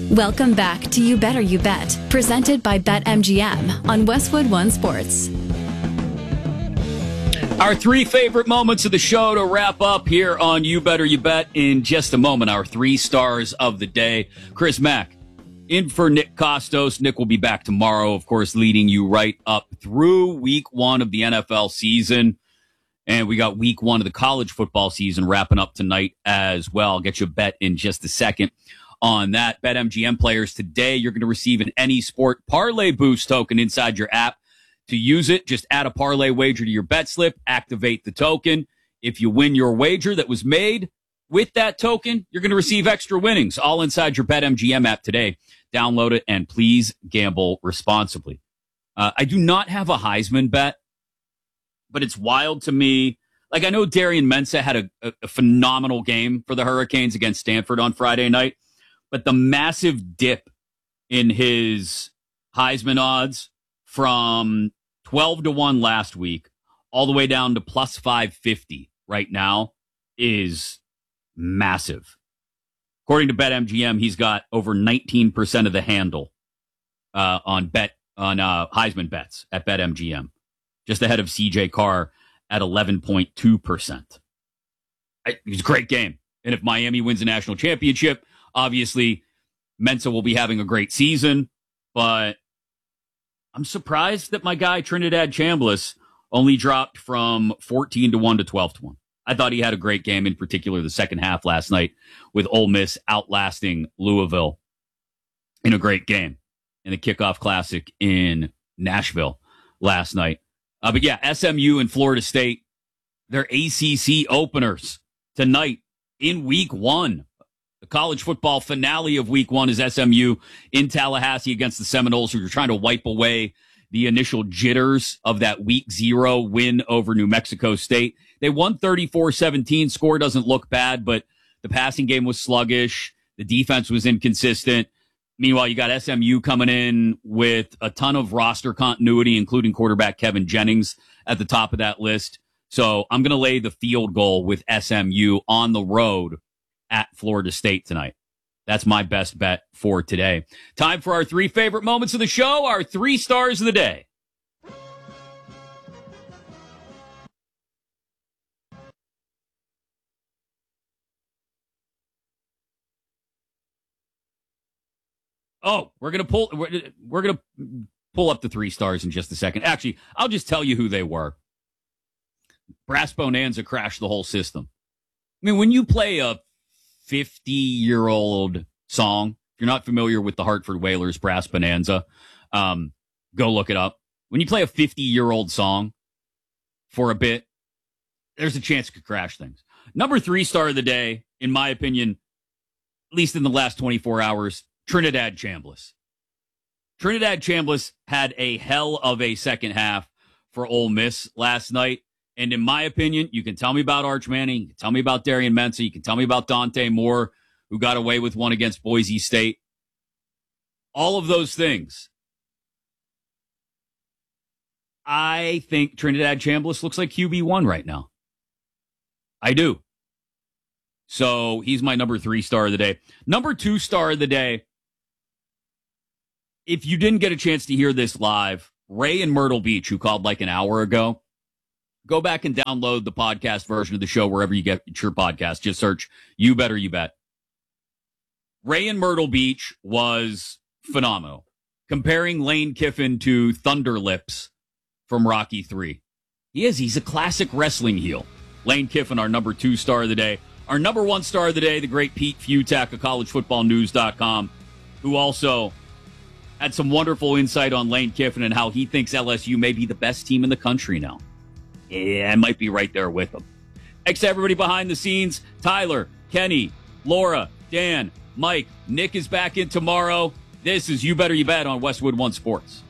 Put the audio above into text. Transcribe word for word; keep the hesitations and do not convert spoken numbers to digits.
Welcome back to You Better You Bet, presented by BetMGM on Westwood One Sports. Our three favorite moments of the show to wrap up here on You Better You Bet in just a moment. Our three stars of the day. Chris Mack in for Nick Costos. Nick will be back tomorrow, of course, leading you right up through week one of the N F L season. And we got week one of the college football season wrapping up tonight as well. I'll get you a bet in just a second on that. BetMGM players today, you're going to receive an Any Sport Parlay Boost token inside your app. To use it, just add a parlay wager to your bet slip, activate the token. If you win your wager that was made with that token, you're going to receive extra winnings all inside your BetMGM app today. Download it and please gamble responsibly. Uh, I do not have a Heisman bet, but it's wild to me. Like, I know Darian Mensah had a, a, a phenomenal game for the Hurricanes against Stanford on Friday night, but the massive dip in his Heisman odds from twelve to one last week all the way down to plus five fifty right now is massive. According to BetMGM, he's got over nineteen percent of the handle uh, on bet on uh, Heisman bets at BetMGM, just ahead of C J Carr at eleven point two percent. It was a great game. And if Miami wins a national championship, obviously Mensah will be having a great season, but I'm surprised that my guy Trinidad Chambliss only dropped from fourteen to one to twelve to one. I thought he had a great game, in particular the second half last night, with Ole Miss outlasting Louisville in a great game in the kickoff classic in Nashville last night. Uh, but yeah, S M U and Florida State, they're A C C openers tonight in week one. The college football finale of week one is S M U in Tallahassee against the Seminoles, who are trying to wipe away the initial jitters of that week zero win over New Mexico State. They won thirty-four seventeen. Score doesn't look bad, but the passing game was sluggish. The defense was inconsistent. Meanwhile, you got S M U coming in with a ton of roster continuity, including quarterback Kevin Jennings at the top of that list. So I'm going to lay the field goal with S M U on the road at Florida State tonight. That's my best bet for today. Time for our three favorite moments of the show, our three stars of the day. Oh, we're going to pull we're, we're going to pull up the three stars in just a second. Actually, I'll just tell you who they were. Brass Bonanza crashed the whole system. I mean, when you play a fifty-year-old song, if you're not familiar with the Hartford Whalers Brass Bonanza, um, go look it up. When you play a fifty-year-old song for a bit, there's a chance it could crash things. Number three star of the day, in my opinion, at least in the last twenty-four hours, Trinidad Chambliss. Trinidad Chambliss had a hell of a second half for Ole Miss last night. And in my opinion, you can tell me about Arch Manning, you can tell me about Darian Mensah, you can tell me about Dante Moore, who got away with one against Boise State. All of those things. I think Trinidad Chambliss looks like Q B one right now. I do. So he's my number three star of the day. Number two star of the day. If you didn't get a chance to hear this live, Ray in Myrtle Beach, who called like an hour ago, go back and download the podcast version of the show wherever you get your podcast. Just search You Better You Bet. Ray in Myrtle Beach was phenomenal, comparing Lane Kiffin to Thunder Lips from Rocky three. He is. He's a classic wrestling heel. Lane Kiffin, our number two star of the day. Our number one star of the day, the great Pete Futak of college football news dot com, who also had some wonderful insight on Lane Kiffin and how he thinks L S U may be the best team in the country now. Yeah, I might be right there with them. Thanks to everybody behind the scenes. Tyler, Kenny, Laura, Dan, Mike, Nick is back in tomorrow. This is You Better You Bet on Westwood One Sports.